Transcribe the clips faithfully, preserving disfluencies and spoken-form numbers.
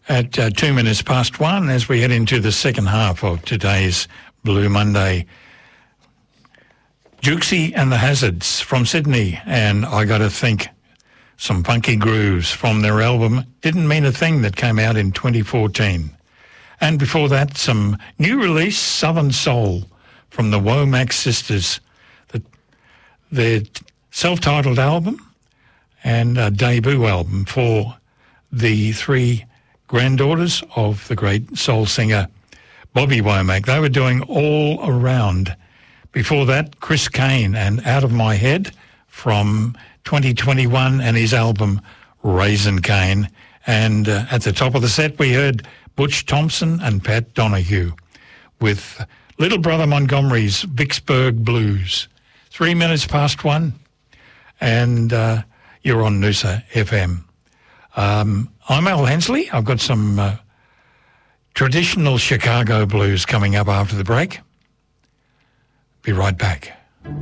at uh, two minutes past one as we head into the second half of today's Blue Monday. Jukesy and the Hazards from Sydney, and I Gotta Think, some funky grooves from their album Didn't Mean a Thing that came out in twenty fourteen. And before that, some new release Southern Soul from the Womack Sisters, the, their self-titled album and a debut album for the three granddaughters of the great soul singer Bobby Womack. They were doing All Around. Before that, Chris Kane and Out of My Head from twenty twenty-one and his album Raisin Cane. And uh, at the top of the set, we heard Butch Thompson and Pat Donahue with Little Brother Montgomery's Vicksburg Blues. Three minutes past one, and uh, you're on Noosa F M. Um, I'm Al Hensley. I've got some uh, traditional Chicago blues coming up after the break. Be right back.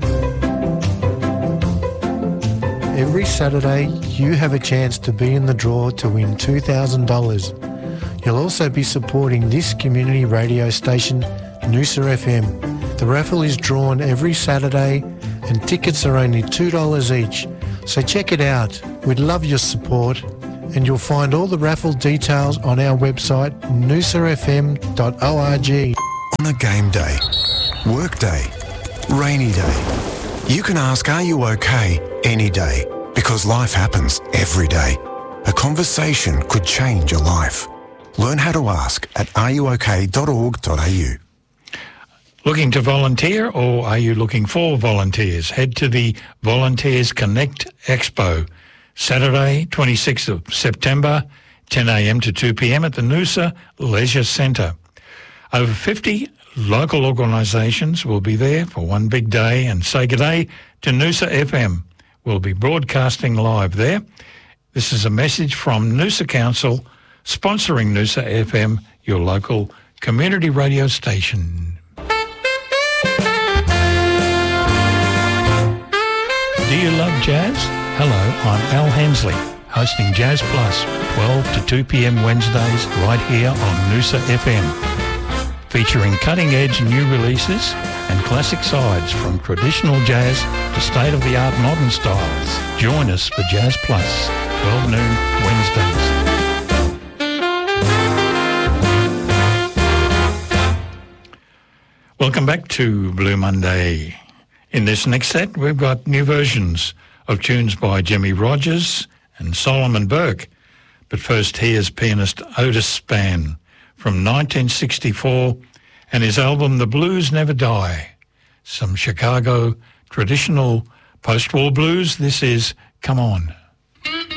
Every Saturday, you have a chance to be in the draw to win two thousand dollars. You'll also be supporting this community radio station, Noosa F M. The raffle is drawn every Saturday and tickets are only two dollars each. So check it out. We'd love your support, and you'll find all the raffle details on our website, noosa f m dot org. On a game day, work day, rainy day, you can ask, are you okay, any day, because life happens every day. A conversation could change your life. Learn how to ask at are you okay dot org dot a u. Looking to volunteer, or are you looking for volunteers? Head to the Volunteers Connect Expo, Saturday, twenty-sixth of September, ten a m to two p m at the Noosa Leisure Centre. Over fifty local organisations will be there for one big day, and say good day to Noosa F M. We'll be broadcasting live there. This is a message from Noosa Council, sponsoring Noosa F M, your local community radio station. Do you love jazz? Hello, I'm Al Hensley, hosting Jazz Plus, twelve to two p m Wednesdays, right here on Noosa F M. Featuring cutting-edge new releases and classic sides from traditional jazz to state-of-the-art modern styles. Join us for Jazz Plus, twelve noon Wednesdays. Welcome back to Blue Monday. In this next set, we've got new versions of tunes by Jimmy Rogers and Solomon Burke. But first, here's pianist Otis Spann from nineteen sixty-four and his album The Blues Never Die. Some Chicago traditional post-war blues. This is Come On.